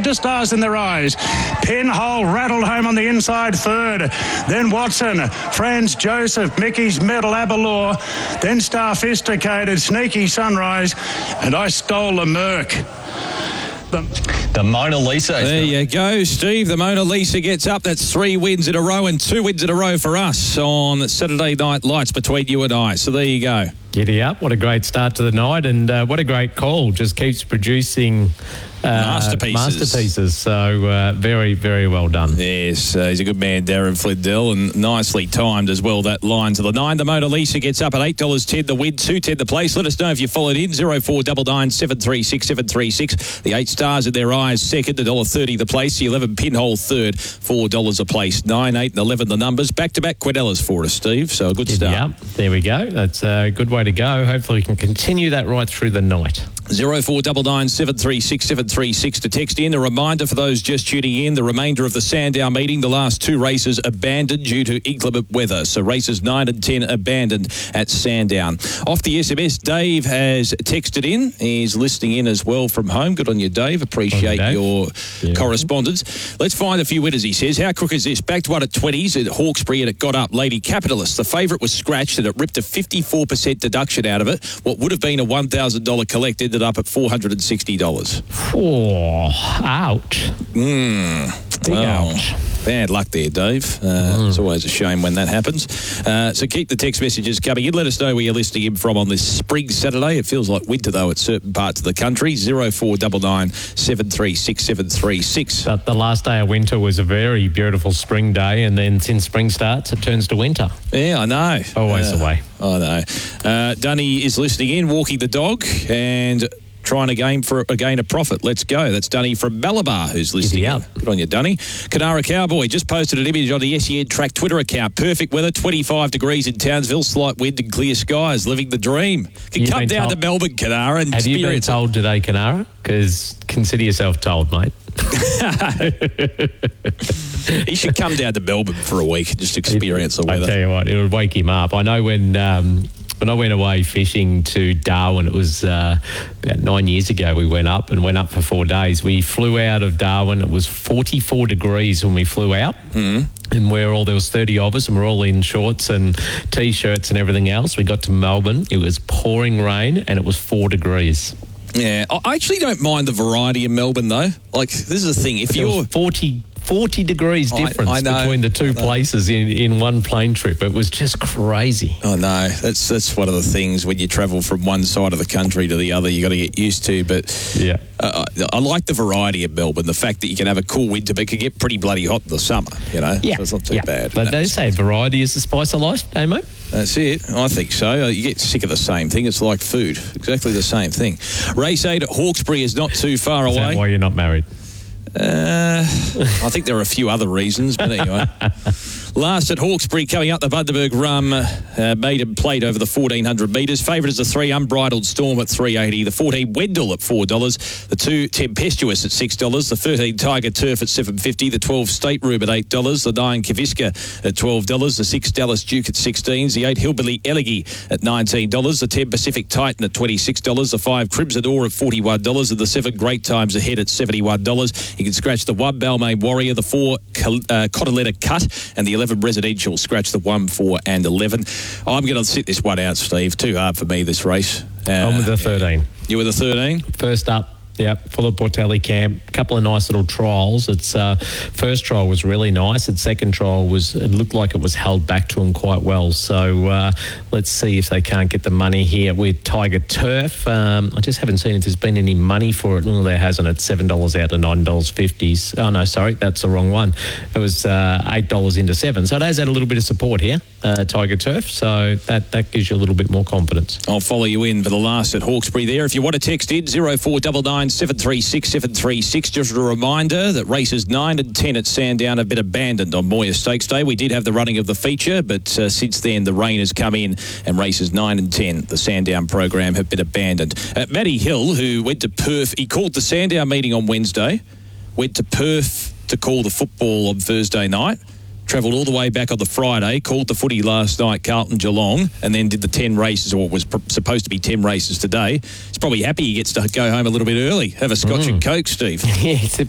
Red to Stars in Their Eyes. Pinhole rattled home on the inside third. Then Watson, Franz Joseph, Mickey's Medal, Abalore. Then Sophisticated, Sneaky Sunrise, and I Stole the Merc. The Mona Lisa. There you go, Steve. The Mona Lisa gets up. That's 3 wins in a row and 2 wins in a row for us on Saturday Night Lights between you and I. So there you go. Giddy up. What a great start to the night, and what a great call. Just keeps producing masterpieces. So very, very well done. Yes, he's a good man, Darren Flindell, and nicely timed as well, that line to the 9. The Mona Lisa gets up at $8.10 the win, $2.10 the place. Let us know if you followed in. 0499 736 736. The 8 Stars in Their Eyes second, $1.30 the place. The 11 Pinhole third, $4 a place. 9, 8 and 11 the numbers. Back-to-back Quinellas for us, Steve. So a good start. Yeah, there we go. That's a good way to go. Hopefully we can continue that right through the night. 0499 736 736 to text in. A reminder for those just tuning in, the remainder of the Sandown meeting, the last 2 races abandoned due to inclement weather. So races 9 and 10 abandoned at Sandown. Off the SMS, Dave has texted in. He's listening in as well from home. Good on you, Dave. Appreciate your correspondence. Let's find a few winners, he says. How quick is this? Backed one at 20s at Hawkesbury and it got up. Lady Capitalist, the favourite, was scratched and it ripped a 54% deduction out of it. What would have been a $1,000 collect ended up at $460. Oh, ouch. Ouch. Bad luck there, Dave. It's always a shame when that happens. So keep the text messages coming in. Let us know where you're listening in from on this spring Saturday. It feels like winter, though, at certain parts of the country. 0499 736 736. But the last day of winter was a very beautiful spring day, and then since spring starts, it turns to winter. Yeah, I know. Always the way. I know. Dunny is listening in, walking the dog, and trying to gain a profit. Let's go. That's Dunny from Malabar who's listening. Good on you, Dunny. Kanara Cowboy just posted an image on the SEN Track Twitter account. Perfect weather, 25 degrees in Townsville, slight wind and clear skies. Living the dream. You can come down to Melbourne, Kanara, and have you been told today, Kanara? Because consider yourself told, mate. He should come down to Melbourne for a week and just experience the weather. I tell you what, it would wake him up. I know when I went away fishing to Darwin, it was about 9 years ago, we went up for 4 days. We flew out of Darwin. It was 44 degrees when we flew out. And there was 30 of us, and we're all in shorts and T-shirts and everything else. We got to Melbourne. It was pouring rain, and it was 4 degrees. Yeah, I actually don't mind the variety in Melbourne, though. Like, this is the thing. If you're 40 degrees difference between the two places in one plane trip. It was just crazy. I know. That's one of the things when you travel from one side of the country to the other, you got to get used to. But yeah, I like the variety of Melbourne. The fact that you can have a cool winter, but it can get pretty bloody hot in the summer. You know, yeah, so it's not too bad. But they say variety is the spice of life, eh, mate? That's it. I think so. You get sick of the same thing. It's like food. Exactly the same thing. Race 8 at Hawkesbury is not too far away. Is that why you're not married? I think there are a few other reasons, but anyway. Last at Hawkesbury, coming up, the Bundaberg Rum maiden plate over the 1,400 metres. Favourite is the 3 Unbridled Storm at $3.80, the 14 Wendell at $4, the 2 Tempestuous at $6, the 13 Tiger Turf at $7.50, the 12 State Room at $8, the 9 Kaviska at $12, the 6 Dallas Duke at $16, the 8 Hillbilly Elegy at $19, the 10 Pacific Titan at $26, the 5 Crimson Ore at $41, and the 7 Great Times Ahead at $71. You can scratch the 1 Balmain Warrior, the 4 Cottaletta Cut, and the 11 Residential. Scratch the 1, 4 and 11. I'm going to sit this one out, Steve. Too hard for me, this race. I'm with the 13. You were the 13? First up. Yeah, full of Portelli camp. A couple of nice little trials. Its first trial was really nice. Its second trial it looked like it was held back to him quite well. So let's see if they can't get the money here with Tiger Turf. I just haven't seen if there's been any money for it. No, there hasn't. It's $7 out to $9.50. Oh, no, sorry, that's the wrong one. It was $8 into 7. So it has had a little bit of support here, Tiger Turf. So that gives you a little bit more confidence. I'll follow you in for the last at Hawkesbury there. If you want to text in, 0499 736 736. Just a reminder that races 9 and 10 at Sandown have been abandoned on Moir Stakes Day. We did have the running of the feature, but since then the rain has come in and races 9 and 10, the Sandown program, have been abandoned. Matty Hill, who went to Perth, he called the Sandown meeting on Wednesday, went to Perth to call the football on Thursday night, travelled all the way back on the Friday, called the footy last night, Carlton Geelong, and then did the 10 races, or what was supposed to be 10 races today. He's probably happy he gets to go home a little bit early, have a scotch and coke, Steve. Yeah,